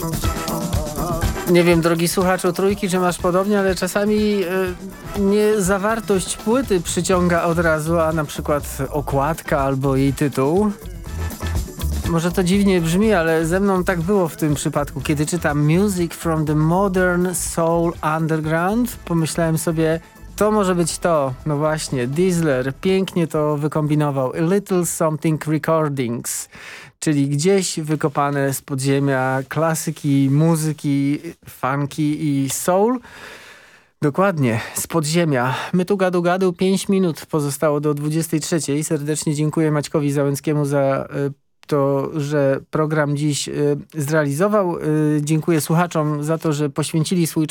Nie wiem, drogi słuchaczu Trójki, czy masz podobnie, ale czasami nie zawartość płyty przyciąga od razu, a na przykład okładka albo jej tytuł. Może to dziwnie brzmi, ale ze mną tak było w tym przypadku. Kiedy czytam Music from the Modern Soul Underground, pomyślałem sobie, to może być to. No właśnie, Diesler pięknie to wykombinował. A Little Something Recordings, czyli gdzieś wykopane z podziemia klasyki, muzyki, funky i soul. Dokładnie, z podziemia. My tu gadu 5 minut pozostało do 23. Serdecznie dziękuję Maćkowi Załęckiemu za to, że program dziś zrealizował. Dziękuję słuchaczom za to, że poświęcili swój